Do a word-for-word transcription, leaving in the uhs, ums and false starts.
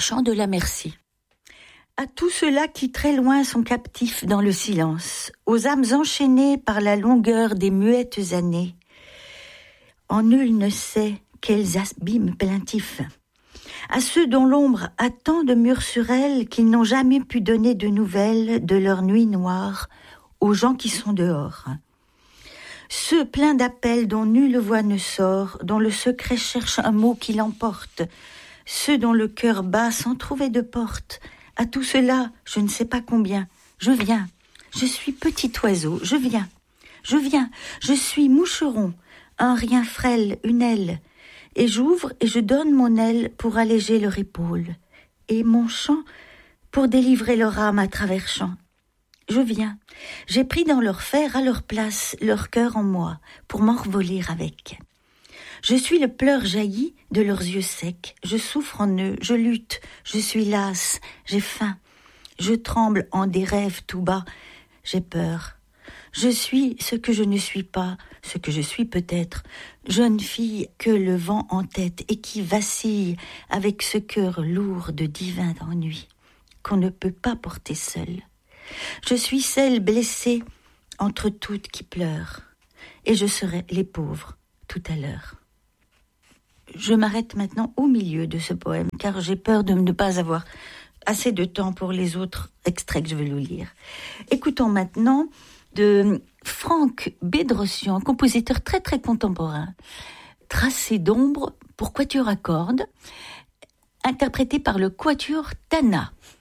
Chant de la Merci. À tous ceux-là qui très loin sont captifs dans le silence, aux âmes enchaînées par la longueur des muettes années, en nul ne sait quels abîmes plaintifs. À ceux dont l'ombre a tant de murs sur elle qu'ils n'ont jamais pu donner de nouvelles de leur nuit noire aux gens qui sont dehors. Ceux pleins d'appels dont nulle voix ne sort, dont le secret cherche un mot qui l'emporte, ceux dont le cœur bat sans trouver de porte, à tout cela, je ne sais pas combien, je viens, je suis petit oiseau, je viens, je viens, je suis moucheron, un rien frêle, une aile, et j'ouvre et je donne mon aile pour alléger leur épaule, et mon chant pour délivrer leur âme à travers champs. Je viens, j'ai pris dans leur fer à leur place leur cœur en moi, pour m'envoler avec. Je suis le pleur jailli de leurs yeux secs, je souffre en eux, je lutte, je suis lasse, j'ai faim, je tremble en des rêves tout bas, j'ai peur. Je suis ce que je ne suis pas, ce que je suis peut-être, jeune fille que le vent entête et qui vacille avec ce cœur lourd de divin ennui, qu'on ne peut pas porter seule. Je suis celle blessée entre toutes qui pleurent, et je serai les pauvres tout à l'heure. Je m'arrête maintenant au milieu de ce poème, car j'ai peur de ne pas avoir assez de temps pour les autres extraits que je vais vous lire. Écoutons maintenant de Franck Bedrosian, compositeur très très contemporain, Tracé d'ombre pour quatuor à cordes, interprété par le quatuor Tana.